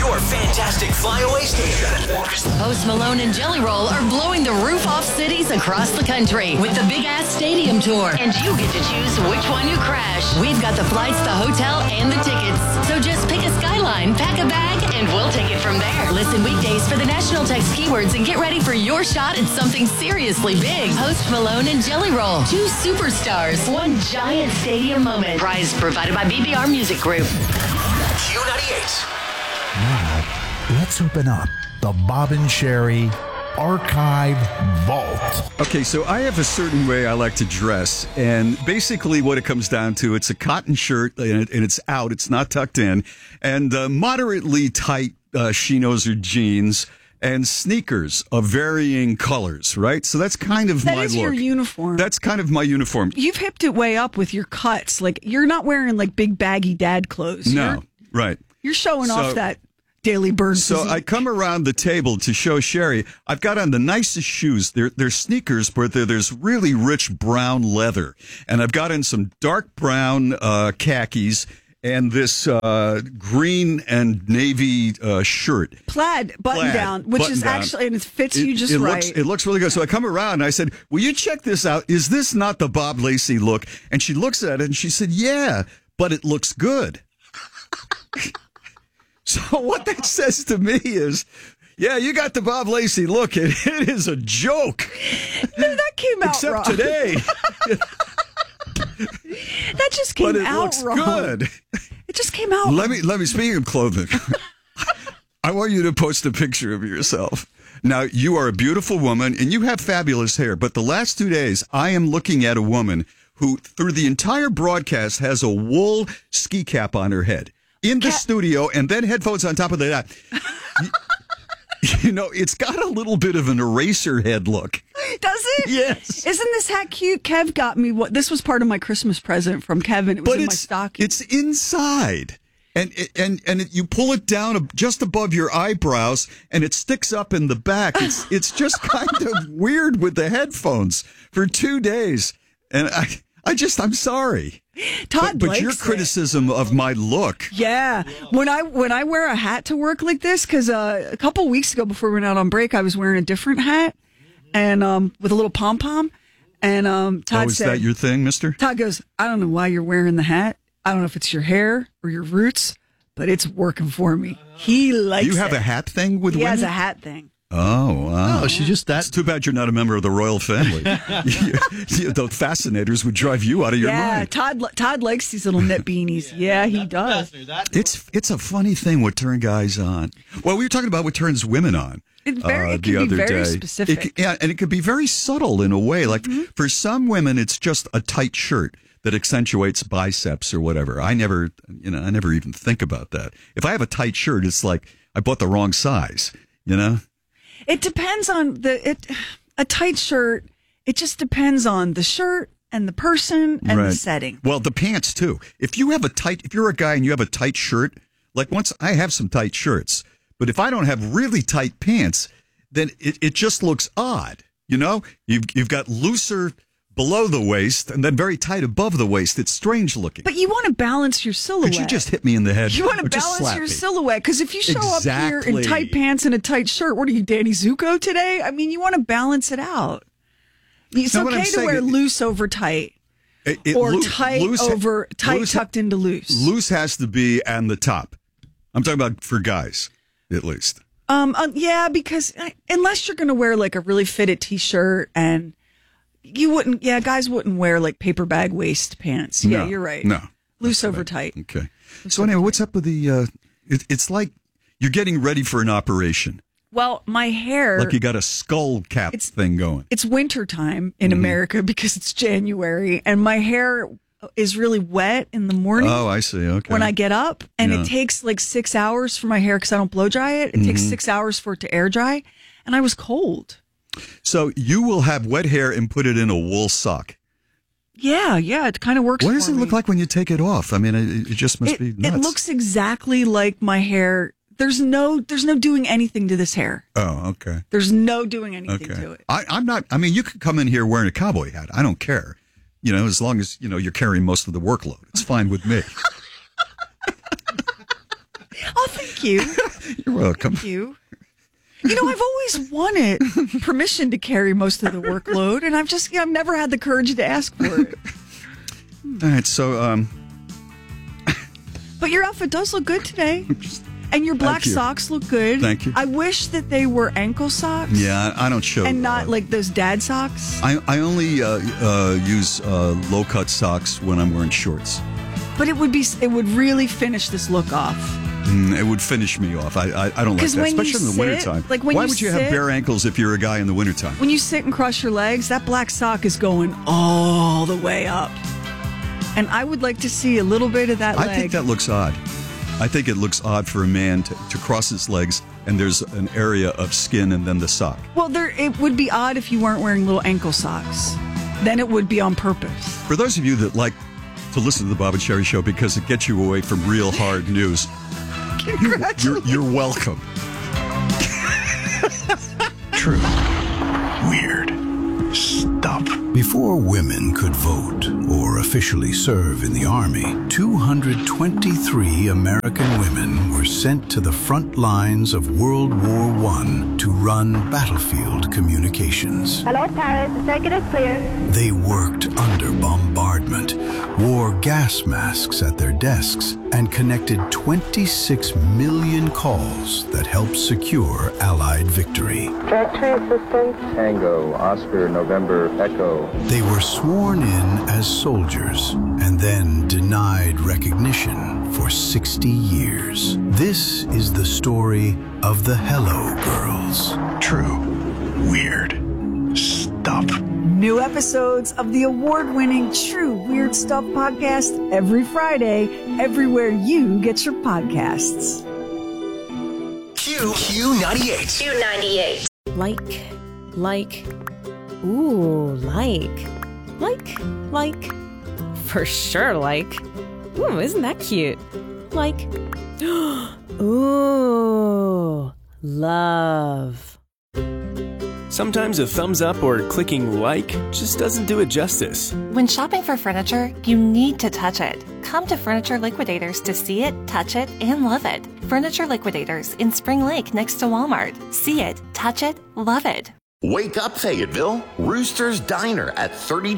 your fantastic flyaway station. Post Malone and Jelly Roll are blowing the roof off cities across the country with the Big Ass Stadium Tour. And you get to choose which one you crash. We've got the flights, the hotel, and the tickets. So just pick a skyline, pack a bag, and we'll take it from there. Listen weekdays for the national text keywords and get ready for your shot at something seriously big. Post Malone and Jelly Roll. 2 superstars. 1 giant stadium moment. Prize provided by BBR Music Group. Q98. Now, let's open up the Bob and Sherry Archive Vault. Okay, so I have a certain way I like to dress, and basically what it comes down to, it's a cotton shirt, and it's out, it's not tucked in, and moderately tight chinos or jeans, and sneakers of varying colors, right? So that's kind of my look. That is your uniform. That's kind of my uniform. You've hipped it way up with your cuts. Like, you're not wearing, like, big baggy dad clothes. No, right. You're showing off that Daily Bird So physique. I come around the table to show Sherry. I've got on the nicest shoes. They're sneakers, but there's really rich brown leather. And I've got in some dark brown khakis and this green and navy shirt. Plaid button down, which is actually, and it fits you just right. It looks really good. So I come around and I said, will you check this out? Is this not the Bob Lacey look? And she looks at it and she said, yeah, but it looks good. So what that says to me is, yeah, you got the Bob Lacey look. It is a joke. No, that came out Except wrong. today. That just came But it out looks wrong. good. It just came out Let me, speaking of clothing, I want you to post a picture of yourself. Now, you are a beautiful woman and you have fabulous hair, but the last 2 days, I am looking at a woman who, through the entire broadcast, has a wool ski cap on her head in the studio and then headphones on top of that. You know, it's got a little bit of an eraser head look. Does it? Yes. Isn't this hat cute? Kev got me this was part of my Christmas present from Kevin. It was in my stocking. It's inside. And you pull it down just above your eyebrows, and it sticks up in the back. It's just kind of weird with the headphones for 2 days. And I'm sorry. Todd but your likes criticism of my look. Yeah. When I wear a hat to work like this, because a couple weeks ago before we went out on break, I was wearing a different hat and with a little pom-pom. And Todd is said, that your thing, mister? Todd goes, I don't know why you're wearing the hat. I don't know if it's your hair or your roots, but it's working for me. He likes it. You have a hat thing with women? He has a hat thing. Oh, wow. Oh, she just It's too bad you're not a member of the royal family. The fascinators would drive you out of your mind. Todd likes these little knit beanies. Yeah, he does. It's a funny thing what turn guys on. Well, we were talking about what turns women on. It can be very specific. And it could be very subtle in a way. Like for some women, it's just a tight shirt that accentuates biceps or whatever. I never even think about that. If I have a tight shirt, it's like I bought the wrong size, you know? It depends on a tight shirt. It just depends on the shirt and the person and the setting. Well, the pants too. If you're a guy and you have a tight shirt, like I have some tight shirts, but if I don't have really tight pants, then it just looks odd. You know, you've got looser below the waist and then very tight above the waist. It's strange looking. But you want to balance your silhouette. Could you just hit me in the head? You want to balance your silhouette, because if you show up here in tight pants and a tight shirt, what are you, Danny Zuko today? I mean, you want to balance it out. It's okay to wear loose over tight. Tight tucked into loose. Loose has to be on the top. I'm talking about for guys, at least. Yeah, because unless you're going to wear like a really fitted t-shirt and guys wouldn't wear like paper bag waist pants. Yeah, you're right. No. Loose over tight. Okay. So anyway, what's up with the, it's like you're getting ready for an operation. Well, my hair. Like you got a skull cap thing going. It's wintertime in America because it's January and my hair is really wet in the morning. Oh, I see. Okay. When I get up and it takes like 6 hours for my hair because I don't blow dry it. It takes 6 hours for it to air dry. And I was cold. So you will have wet hair and put it in a wool sock. Yeah, it kind of works. What does it look like when you take it off? I mean, it just must be nuts. It looks exactly like my hair. There's no doing anything to this hair. Oh, okay. There's no doing anything to it. I'm not. I mean, you could come in here wearing a cowboy hat. I don't care. You know, as long as you're carrying most of the workload, it's fine with me. Oh, thank you. You're welcome. Thank you. You know, I've always wanted permission to carry most of the workload, and I've never had the courage to ask for it. All right, so but your outfit does look good today. And your black socks look good. Thank you. I wish that they were ankle socks. Yeah, I don't show. And not like those dad socks. I only use low-cut socks when I'm wearing shorts. But it would really finish this look off. It would finish me off. I don't like that, especially in the wintertime. Like Why would you have bare ankles if you're a guy in the wintertime? When you sit and cross your legs, that black sock is going all the way up. And I would like to see a little bit of that leg. I think that looks odd. I think it looks odd for a man to cross his legs and there's an area of skin and then the sock. Well, it would be odd if you weren't wearing little ankle socks. Then it would be on purpose. For those of you that like to listen to the Bob and Sherry Show because it gets you away from real hard news, you're welcome. True. Weird. Stop. Before women could vote or officially serve in the Army, 223 American women were sent to the front lines of World War I to run battlefield communications. Hello, Paris. The circuit is clear. They worked under bombardment, wore gas masks at their desks, and connected 26 million calls that helped secure Allied victory. Directory assistance. Tango, Oscar, November, Echo. They were sworn in as soldiers and then denied recognition for 60 years. This is the story of the Hello Girls. True. Weird. Stop. New episodes of the award-winning True Weird Stuff podcast every Friday, everywhere you get your podcasts. Q98. Q98. Like. Ooh, like. For sure, like. Ooh, isn't that cute? Like. Ooh, love. Sometimes a thumbs up or clicking like just doesn't do it justice. When shopping for furniture, you need to touch it. Come to Furniture Liquidators to see it, touch it, and love it. Furniture Liquidators in Spring Lake next to Walmart. See it, touch it, love it. Wake up, Fayetteville. Rooster's Diner at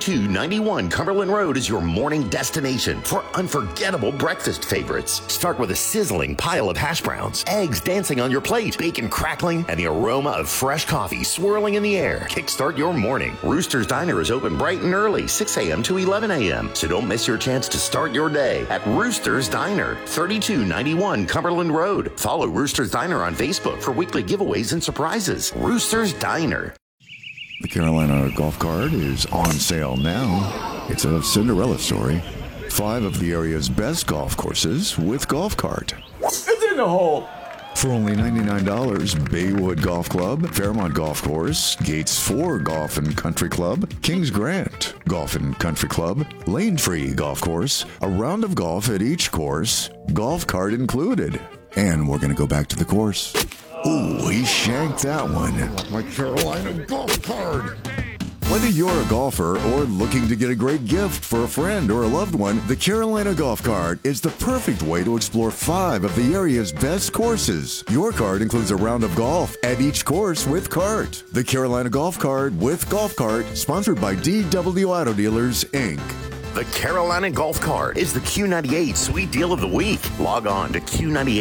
3291 Cumberland Road is your morning destination for unforgettable breakfast favorites. Start with a sizzling pile of hash browns, eggs dancing on your plate, bacon crackling, and the aroma of fresh coffee swirling in the air. Kickstart your morning. Rooster's Diner is open bright and early, 6 a.m. to 11 a.m. So don't miss your chance to start your day at Rooster's Diner, 3291 Cumberland Road. Follow Rooster's Diner on Facebook for weekly giveaways and surprises. Rooster's Diner. The Carolina Golf Cart is on sale now. It's a Cinderella story. 5 of the area's best golf courses with Golf Cart. It's in the hole! For only $99, Baywood Golf Club, Fairmont Golf Course, Gates 4 Golf and Country Club, Kings Grant Golf and Country Club, Lane Free Golf Course, a round of golf at each course, Golf Cart included. And we're going to go back to the course. Ooh, he shanked that one. My Carolina Golf Cart. Whether you're a golfer or looking to get a great gift for a friend or a loved one, the Carolina Golf Cart is the perfect way to explore 5 of the area's best courses. Your cart includes a round of golf at each course with cart. The Carolina Golf Cart with Golf Cart, sponsored by DW Auto Dealers, Inc. The Carolina Golf Cart is the Q98 Sweet Deal of the Week. Log on to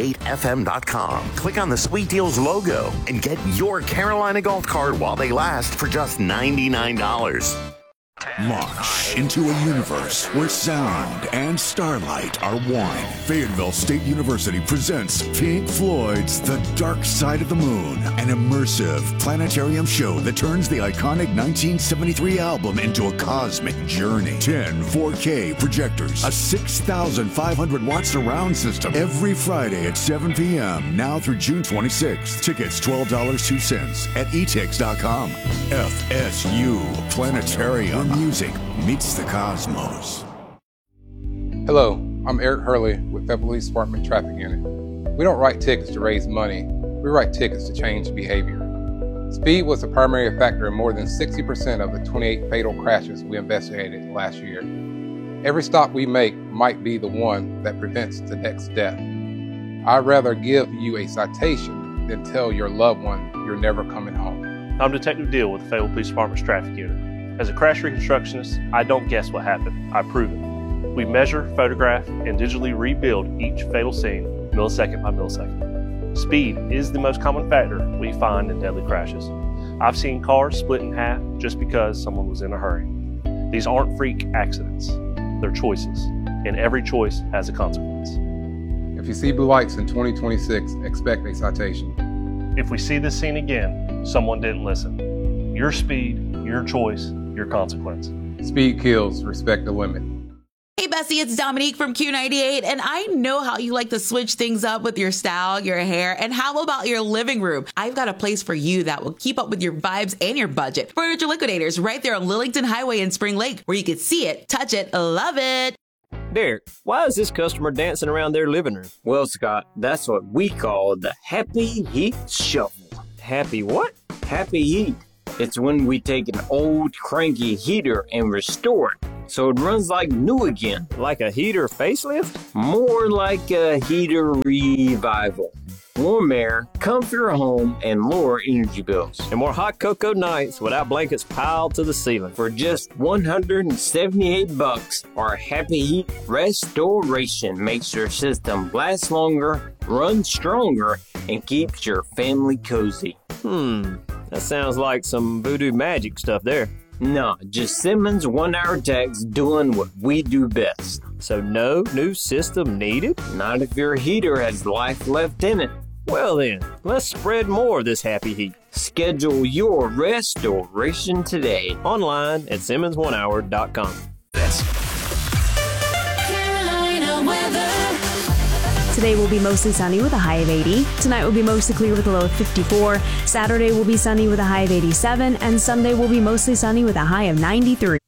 Q98FM.com. Click on the Sweet Deals logo and get your Carolina Golf Cart while they last for just $99. Launch into a universe where sound and starlight are one. Fayetteville State University presents Pink Floyd's The Dark Side of the Moon, an immersive planetarium show that turns the iconic 1973 album into a cosmic journey. 10 4K projectors, a 6,500 watt surround system, every Friday at 7 p.m. now through June 26th. Tickets $12.02 at etix.com. FSU Planetarium. Music meets the cosmos. Hello, I'm Eric Hurley with Fayetteville Police Department Traffic Unit. We don't write tickets to raise money. We write tickets to change behavior. Speed was the primary factor in more than 60% of the 28 fatal crashes we investigated last year. Every stop we make might be the one that prevents the next death. I'd rather give you a citation than tell your loved one you're never coming home. I'm Detective Deal with the Fayetteville Police Department's traffic unit. As a crash reconstructionist, I don't guess what happened, I prove it. We measure, photograph, and digitally rebuild each fatal scene millisecond by millisecond. Speed is the most common factor we find in deadly crashes. I've seen cars split in half just because someone was in a hurry. These aren't freak accidents, they're choices, and every choice has a consequence. If you see blue lights in 2026, expect a citation. If we see this scene again, someone didn't listen. Your speed, your choice, your consequence. Speed kills, respect the limit. Hey Bessie, it's Dominique from Q98, and I know how you like to switch things up with your style, your hair, and how about your living room? I've got a place for you that will keep up with your vibes and your budget. Furniture Liquidators, right there on Lillington Highway in Spring Lake, where you can see it, touch it, love it. Derek, why is this customer dancing around their living room? Well, Scott, that's what we call the Happy Heat Shuffle. Happy what? Happy Heat. It's when we take an old cranky heater and restore it so it runs like new again. Like a heater facelift? More like a heater revival. Warm air, comfier home, and lower energy bills. And more hot cocoa nights without blankets piled to the ceiling. For just $178, our Happy Heat Restoration makes your system last longer, run stronger, and keeps your family cozy. That sounds like some voodoo magic stuff there. Nah, just Simmons 1-hour techs doing what we do best. So no new system needed? Not if your heater has life left in it. Well then, let's spread more of this happy heat. Schedule your restoration today. Online at SimmonsOneHour.com. Carolina weather. Today will be mostly sunny with a high of 80. Tonight will be mostly clear with a low of 54. Saturday will be sunny with a high of 87. And Sunday will be mostly sunny with a high of 93.